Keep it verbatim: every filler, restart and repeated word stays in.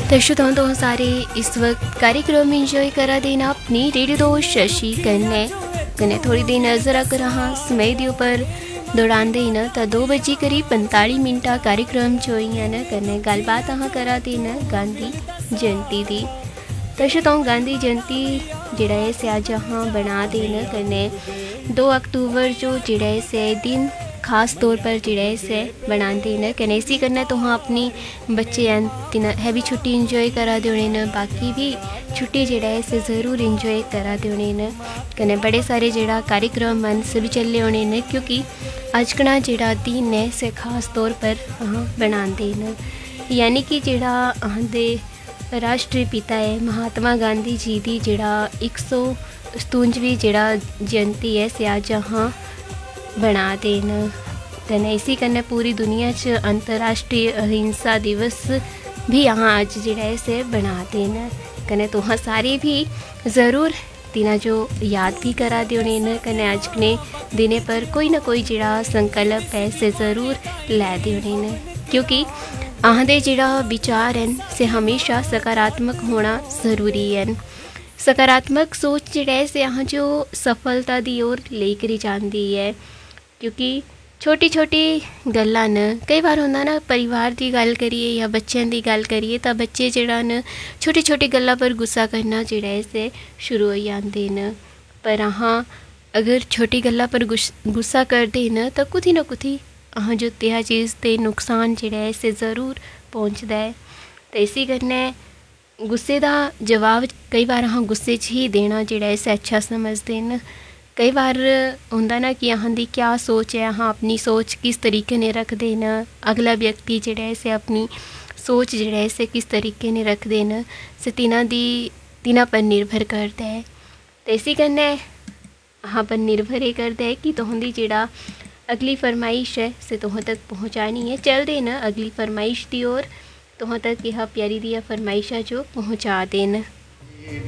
दर्शकों तो सारे इस वक्त कार्यक्रम इंजॉय करा देना अपनी रेडियो दोस्त शशि कन्ने कन्ने थोड़ी देर नजर अगर हाँ समय के उपर दौड़ान दे न तो दो बजे करीब पंताली मिनट कार्यक्रम जो न कन्ने गलबात अहाँ करा देना गांधी जयंती दी। दर्शकों गांधी जयंती जिहड़ा है से अज अहाँ बना देना कन्ने दो अक्टूबर जो जिहड़ा है से दिन खास तौर पर जिहड़ा है से बनाते न कन्ने इसी करना तो हाँ अपनी बच्चे है भी छुट्टी इंजॉय करा देने न बाकी भी छुट्टी जिहड़ा है से ज़रूर इंजॉय करा देने न कन्ने बड़े सारे जिहड़ा कार्यक्रम मन से भी चले होने न क्योंकि अजकना जिहड़ा दिन है से खास तौर पर अहाँ बनाते न यानी कि जिहड़ा अहां राष्ट्रीय पिता है महात्मा गांधी जी की जिहड़ा एक सौ सतुंजवीं जिहड़ा जयंती है से अज अहाँ बना देन कन्ने इसी कन्ने पूरी दुनिया च अंतर्राष्ट्रीय अहिंसा दिवस भी यहाँ अज जिहड़ा है से बना देन कन्ने तो हाँ सारे भी ज़रूर तिना जो याद भी करा देने कन्ने अज ने दिने पर कोई ना कोई जिहड़ा संकल्प है से ज़रूर लै देने क्योंकि अहां दे जिहड़ा विचार हैं से हमेशा सकारात्मक होना ज़रूरी है। सकारात्मक सोच जिहड़ा है से अहाँ जो सफलता दी ओर लेकर जाती है क्योंकि छोटी छोटी गल्लां न कई बार होंदा ना परिवार की गल करिए या बच्चों की गल करिए तो बच्चे जिहड़ा न छोटी छोटी गल्लां पर गुस्सा करना जिहड़ा है से शुरू हो जाते न पर अहाँ अगर छोटी गल्लां पर गुस्सा करते न तो कुछ ना कुछ अहाँ जो त्या चीज़ ते नुकसान जिहड़ा है से ज़रूर पहुँचता है। तो इसी करने गुस्से का जवाब कई बार अहाँ गुस्से च ही देना जिहड़ा है से अच्छा समझते न। कई बार होंदा ना कि अहाँ दी क्या सोच है अहाँ अपनी सोच किस तरीके ने रखते न अगला व्यक्ति जिहड़ा है से अपनी सोच जिहड़ा है से किस तरीके ने रखते न से तिना दी तिना पर निर्भर करता है। तो इसी कन्ने अहाँ पर निर्भर ये करता है कि तुहांदी जिहड़ा अगली फरमाइश है से तुहां तक पहुँचानी है। चलते न अगली फरमाइश की ओर तुहां तक यह प्यारी दिया फरमाइशा जो पहुँचा देन।